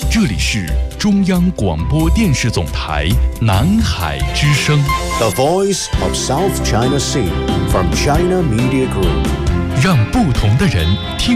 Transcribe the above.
这里是中央广播电视总台南海之声 The Voice of South China Sea from China Media Group， 让不同的人听